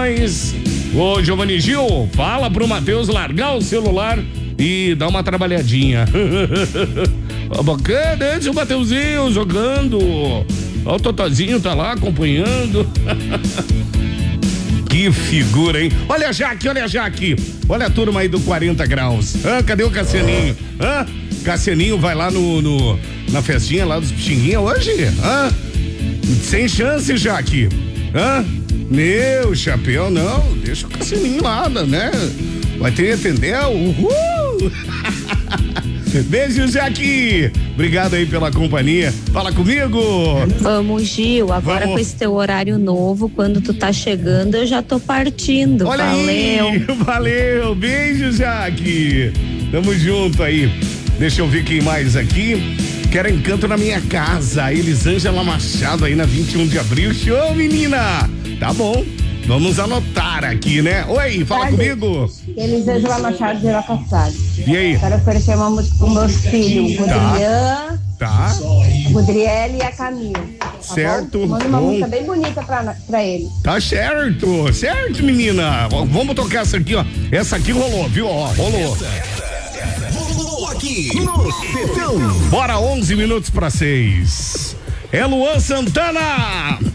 nós. Ô, Giovanni Gil, fala pro Matheus largar o celular e dar uma trabalhadinha. Bacana, esse é o Mateuzinho jogando. Ó, o Totozinho tá lá acompanhando. Que figura, hein? Olha a Jaque. Olha a turma aí do 40 graus. Cadê o Cassianinho? Cassianinho vai lá na festinha lá dos Pixinguinha hoje? Sem chance, Jaque. Meu chapéu, não. Deixa o Cassianinho lá, né? Vai ter que atender. Uhul! Beijo, Jaque. Obrigado aí pela companhia. Fala comigo. Vamos, Gil. Agora com esse teu horário novo, quando tu tá chegando, eu já tô partindo. Olha aí. Valeu. Beijo, Jaque. Tamo junto aí. Deixa eu ver quem mais aqui. Quero encanto na minha casa. Elisângela Machado aí na 21 de abril. Show, menina. Tá bom. Vamos anotar aqui, né? Oi, fala comigo. Elisângela Machado de Aracaçade. E aí? Quero oferecer uma música para meus filhos, o Godrian, Tá. o Godriele e a Camila. Tá Certo. Bom? Manda uma música bem bonita pra ele. Tá certo, menina. Vamos tocar essa aqui, ó. Essa aqui rolou, viu? Ó, rolou. Rolou aqui no Sertão. Bora, 11 minutos para 6. É Luan Santana.